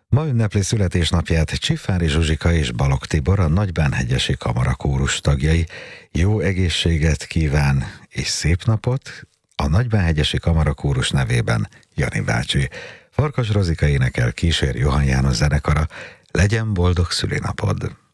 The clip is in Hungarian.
Ma ünnepli születésnapját Csifári Zsuzsika és Balogh Tibor, a Nagybánhegyesi Kamarakórus tagjai. Jó egészséget kíván és szép napot a Nagybánhegyesi Kamarakórus nevében Jani bácsi. Farkas Rozika énekel, kísér Johann János zenekara. Legyen boldog szülinapod!